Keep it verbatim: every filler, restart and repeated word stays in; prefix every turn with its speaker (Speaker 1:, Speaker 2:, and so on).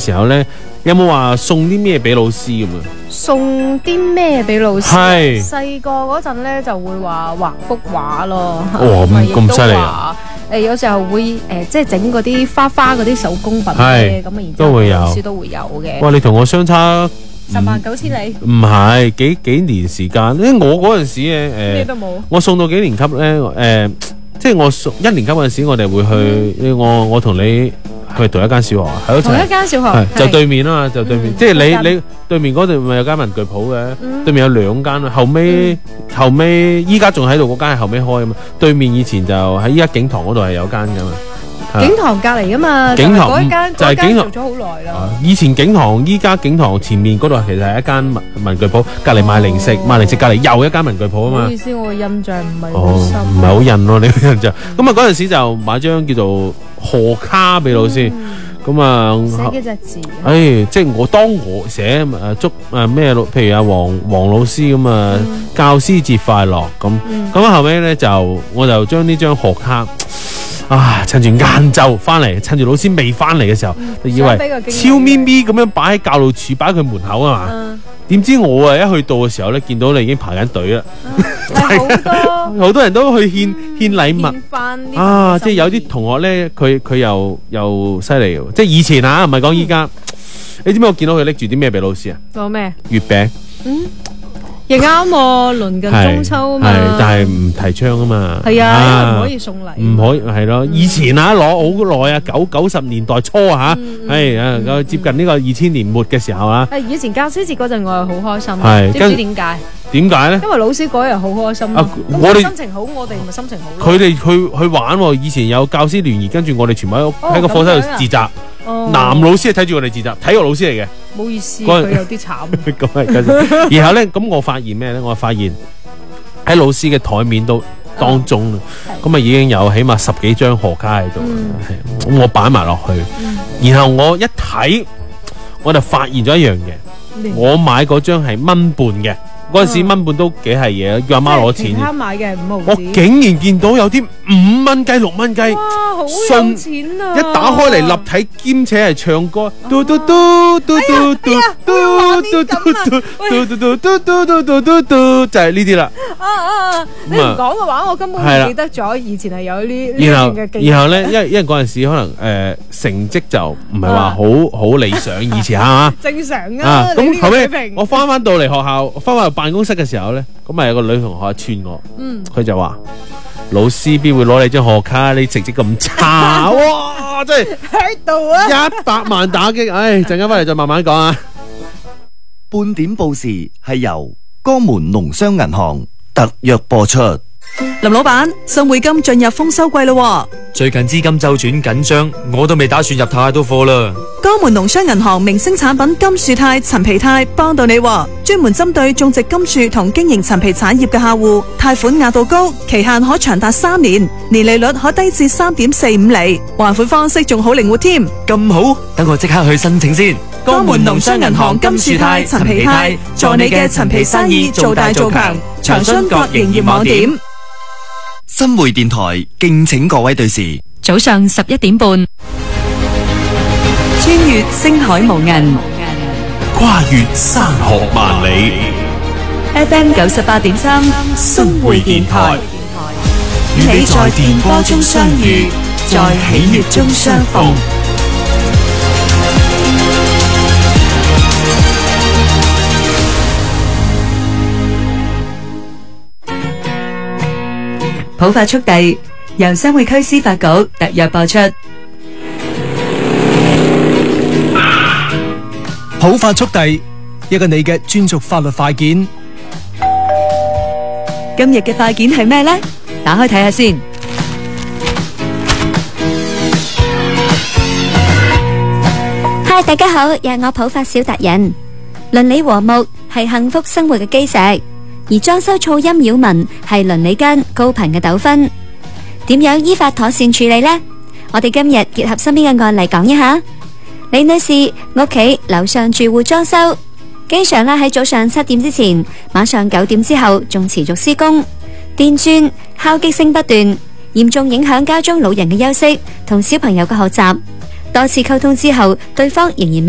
Speaker 1: 時候咧，有冇話送啲咩俾老師咁啊？
Speaker 2: 送啲咩俾老師？
Speaker 1: 係
Speaker 2: 細個嗰陣咧就會話畫幅畫咯。
Speaker 1: 哦，咁咁犀利
Speaker 2: 啊！誒有時候會誒即係整嗰啲花花嗰啲手工品咧，咁啊然之後老師都會有嘅。
Speaker 1: 哇！你同我相差
Speaker 2: 十萬九千里。唔
Speaker 1: 係幾幾年時間？因為我嗰陣時嘅誒，
Speaker 2: 咩都冇。我
Speaker 1: 送到幾年級咧？誒，即係我送一年級嗰陣時，我哋會去我我同你。係咪同一間小學啊？係
Speaker 2: 同一間小學，
Speaker 1: 就對面啊嘛，就對面。即係你你對面嗰度咪有間文具鋪嘅，對面有兩間啊。後尾後尾依家仲喺度嗰間係後尾開啊嘛。對面以前就喺依家景堂嗰度係有間噶嘛。
Speaker 2: 景堂隔離噶嘛。景堂嗰間就係景堂做咗好耐啦。
Speaker 1: 以前景堂，依家景堂前面嗰度其實係一間文文具鋪，隔離賣零食，賣零食隔離又一間文具鋪啊嘛。唔好意思，
Speaker 2: 我印象唔係好深。
Speaker 1: 唔係好印咯，你個印象。咁啊嗰陣時就買張叫做賀卡俾老師，咁啊
Speaker 2: 寫幾隻字。
Speaker 1: 誒，即係我當我寫誒祝誒咩老，譬如阿黃黃老師咁啊，教師節快樂咁。咁後尾咧就我就將呢張賀卡。啊！趁住晏晝翻嚟，趁住老師未翻嚟嘅時候，就以為超咪咪咁樣擺喺教導處，擺喺佢門口啊嘛。點知我啊一去到嘅時候咧，見到你已經排緊隊啦。好多好多人都去獻獻禮物啊！即係有啲同學咧，佢佢又又犀利嘅，即係以前啊，唔係講依家。你知唔知我見到佢拎住啲咩俾老師啊？
Speaker 2: 攞咩？
Speaker 1: 月餅。嗯。
Speaker 2: 亦啱喎，鄰近中秋啊嘛，
Speaker 1: 但係唔提倡啊嘛。
Speaker 2: 係啊，唔可以送禮。唔可以
Speaker 1: 係咯，以前啊攞好耐啊，九九十年代初啊嚇，係啊接近呢個二千年末嘅時候啊。
Speaker 2: 誒以前教師節嗰陣我係好開心，
Speaker 1: 係
Speaker 2: 知唔知點解？
Speaker 1: 點解咧？
Speaker 2: 因為老師嗰日好開心啊，我哋心情好，我哋咪心情好。
Speaker 1: 佢哋去去玩喎，以前有教師聯誼，跟住我哋全部喺喺個課室度自習。男老師係睇住我哋自習，體育老師嚟嘅。
Speaker 2: 冇意思，佢有啲慘。
Speaker 1: 咁係，然後咧，咁我發現咩咧？我發現喺老師嘅台面都當中，咁啊已經有起碼十幾張賀卡喺度，咁我擺埋落去，然後我一睇，我就發現咗一樣嘢，我買嗰張係蚊半嘅。嗰陣時蚊半都幾係嘢，叫阿媽攞錢。其他買嘅五毫紙。我竟然見到有啲五蚊雞、六蚊雞，
Speaker 2: 哇，好有錢啊！
Speaker 1: 一打開嚟立體，兼且係唱歌，嘟嘟嘟嘟嘟嘟嘟嘟嘟嘟嘟嘟嘟嘟嘟嘟，就係呢啲啦。
Speaker 2: 啊啊！你唔講嘅話，我根本唔記得咗以前係有呢呢樣嘅記憶。
Speaker 1: 然後咧，因為因為嗰陣時可能誒成績就唔係話好好理想，以前嚇
Speaker 2: 正常啊。
Speaker 1: 咁後尾我翻翻到嚟學校，翻翻辦公室嘅時候咧，咁咪有個女同學串我，佢、嗯、就話老師邊會攞你張賀卡？你成績咁差，哇！真係喺度啊，一百萬打擊，唉！陣間翻嚟再慢慢講啊。
Speaker 3: 半點報時係由江門農商銀行特約播出。
Speaker 4: 林老闆，新匯金進入豐收季咯，
Speaker 5: 最近資金周轉緊張，我都未打算入太多貨啦。
Speaker 4: 江門農商銀行明星產品金樹肽、陳皮肽幫到你，專門針對種植金樹同經營陳皮產業嘅客戶，貸款額度高，期限可長達三年，年利率可低至三點四五厘，還款方式仲好靈活添。
Speaker 5: 咁好，等我即刻去申請先。
Speaker 4: 江門農商銀行金樹肽、陳皮肽，助你嘅陳皮生意做大做強。長春各營業網點。
Speaker 3: 新匯電台敬請各位對視。
Speaker 6: 早上十一點半，
Speaker 4: 穿越星海無垠，
Speaker 1: 跨越山河萬里。
Speaker 4: F M 九十八點三，
Speaker 1: 新匯電台，
Speaker 4: 與你在電波中相遇，在喜悅中相逢。普法速遞由新會區司法局特約播出。
Speaker 7: 普法速遞，一個你嘅專屬法律快件。
Speaker 4: 今日嘅快件係咩呢？打開睇下先。
Speaker 8: 嗨，大家好，又係我普法小達人。鄰里和睦係幸福生活嘅基石。而裝修噪音擾民係鄰里間高頻嘅糾紛，點樣依法妥善處理呢？我哋今日結合身邊嘅案例講一下。李女士屋企樓上住戶裝修，經常咧喺早上七點之前，晚上九點之後仲持續施工，電鑽敲擊聲不斷，嚴重影響家中老人嘅休息同小朋友嘅學習。多次溝通之後，對方仍然未